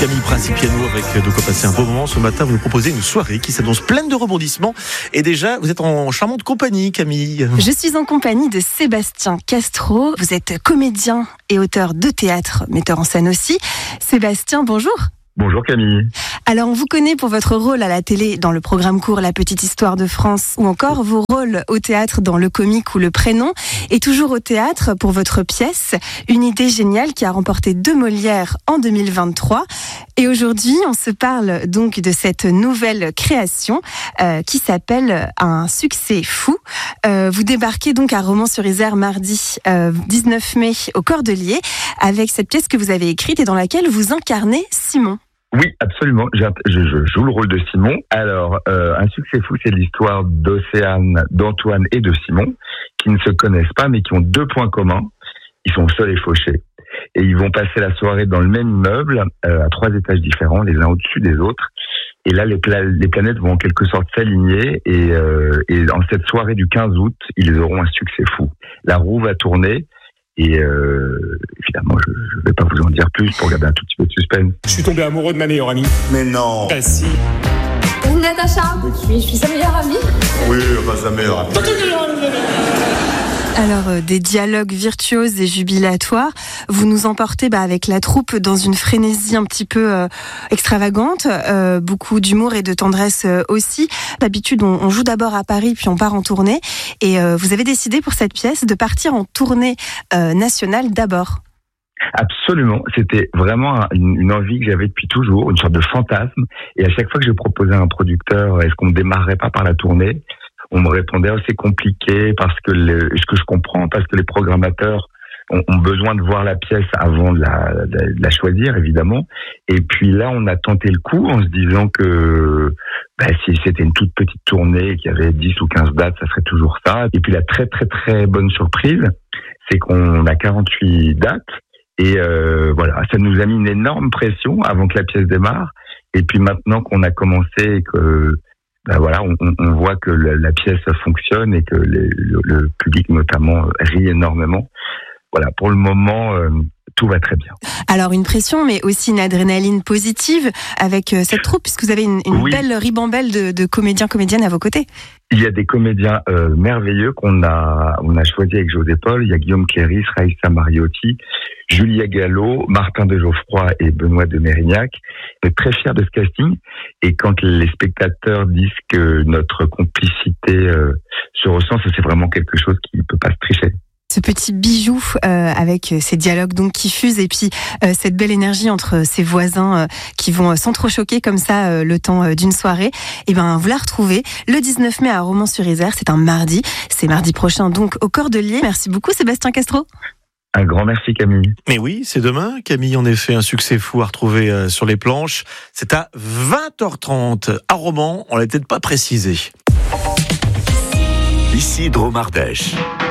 Camille Principiano avec de quoi passer un beau moment. Ce matin, vous nous proposez une soirée qui s'annonce pleine de rebondissements. Et déjà, vous êtes en charmante compagnie, Camille. Je suis en compagnie de Sébastien Castro. Vous êtes comédien et auteur de théâtre, metteur en scène aussi. Sébastien, bonjour. Bonjour Camille. Alors, on vous connaît pour votre rôle à la télé dans le programme court La Petite Histoire de France ou encore vos rôles au théâtre dans Le Comique ou Le Prénom. Et toujours au théâtre pour votre pièce, une idée géniale qui a remporté 2 Molières en 2023. Et aujourd'hui, on se parle donc de cette nouvelle création qui s'appelle Un succès fou. Vous débarquez donc à Romans-sur-Isère mardi 19 mai au Cordelier avec cette pièce que vous avez écrite et dans laquelle vous incarnez Simon. Oui, absolument. Je joue le rôle de Simon. Alors, Un succès fou, c'est l'histoire d'Océane, d'Antoine et de Simon, qui ne se connaissent pas, mais qui ont 2 points communs. Ils sont seuls et fauchés. Et ils vont passer la soirée dans le même immeuble, à 3 étages différents, les uns au-dessus des autres. Et là, les planètes vont en quelque sorte s'aligner. Et en cette soirée du 15 août, ils auront un succès fou. La roue va tourner. Et évidemment, je ne vais pas vous en dire plus pour garder un tout petit peu de suspense. Je suis tombé amoureux de ma meilleure amie. Mais non. Ah si. Natacha, je suis sa meilleure amie. Oui, enfin sa meilleure amie. Alors, des dialogues virtuoses et jubilatoires. Vous nous emportez avec la troupe dans une frénésie un petit peu extravagante. Beaucoup d'humour et de tendresse aussi. D'habitude, on joue d'abord à Paris, puis on part en tournée. Et vous avez décidé pour cette pièce de partir en tournée nationale d'abord. Absolument, c'était vraiment une envie que j'avais depuis toujours, une sorte de fantasme. Et à chaque fois que je proposais à un producteur, est-ce qu'on ne démarrerait pas par la tournée ? On me répondait, c'est compliqué parce que ce que je comprends, parce que les programmateurs ont besoin de voir la pièce avant de la choisir, évidemment. Et puis là, on a tenté le coup en se disant que si c'était une toute petite tournée, qu'il y avait 10 ou 15 dates, ça serait toujours ça. Et puis la très très très bonne surprise, c'est qu'on a 48 dates. Et voilà, ça nous a mis une énorme pression avant que la pièce démarre. Et puis maintenant qu'on a commencé et que voilà, on voit que la pièce fonctionne et que le public notamment rit énormément. Voilà, pour le moment, tout va très bien. Alors une pression, mais aussi une adrénaline positive avec cette troupe, puisque vous avez une belle ribambelle de comédiens, comédiennes à vos côtés. Il y a des comédiens merveilleux on a choisi avec José Paul. Il y a Guillaume Cléris, Raïssa Mariotti, Julia Gallo, Martin de Geoffroy et Benoît de Mérignac. On est très fiers de ce casting. Et quand les spectateurs disent que notre complicité se ressent, ça c'est vraiment quelque chose qui ne peut pas se tricher. Ce petit bijou avec ces dialogues donc qui fusent et puis cette belle énergie entre ces voisins qui vont s'entrechoquer comme ça le temps d'une soirée, et vous la retrouvez le 19 mai à Romans-sur-Isère, c'est un mardi, c'est mardi prochain donc au Cordelier. Merci beaucoup Sébastien Castro. Un grand merci Camille. Mais oui, c'est demain, Camille, en effet, un succès fou à retrouver sur les planches. C'est à 20h30 à Romans, on l'a peut-être pas précisé. Ici Drôme Ardèche.